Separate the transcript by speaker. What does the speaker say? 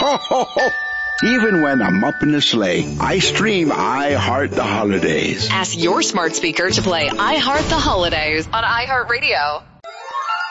Speaker 1: Even when I'm up in the sleigh, I stream I Heart the Holidays.
Speaker 2: Ask your smart speaker to play I Heart the Holidays on iHeartRadio.